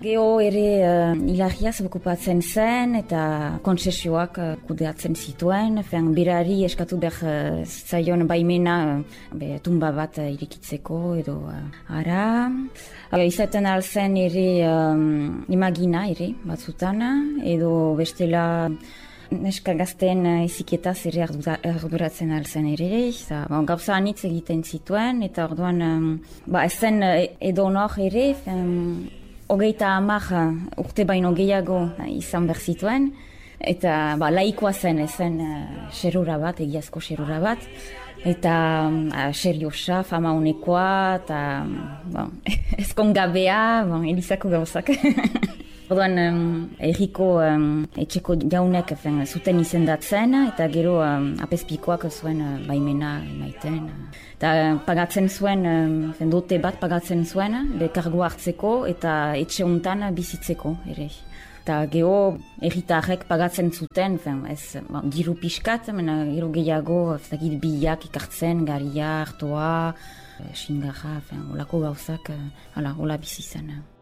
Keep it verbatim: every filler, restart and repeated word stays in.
Geho ere uh, hilarriaz okupatzen zen eta kontsesioak uh, kudeatzen zituen. Fean, berari eskatu behar uh, zaion baimena uh, be, tumba bat uh, irikitzeko edo uh, ara. Uh, izaten alzen ere um, imagina ere batzutan edo bestela neska gazten eziketaz ere arduratzen alzen ere. Eta, bon, gauza anitz egiten zituen eta orduan um, ba, ez zen edo nor ere um, hogeita hamar urte baino gehiago izan behar zituen, eta ba, laikoa zen, ezen uh, xerura bat, egiazko xerura bat, eta uh, seriosa, fama honekoa, eta bon, ezkongabea, bon, elizako gauzak. Orduan, um, erriko um, etxeko jaunek fen, zuten izendatzen, eta gero um, apezpikoak zuen uh, baimena emaiten. Eta uh, pagatzen zuen, um, dote bat pagatzen zuen, be kargo hartzeko eta etxe hontan bizitzeko ere. Eta gero erritarrek pagatzen zuten, fen, ez, bon, diru pixkat, mena gero gehiago, zakit bilak ikartzen, garia, hartoa, xingarra, olako gauzak, uh, hola bizi zen.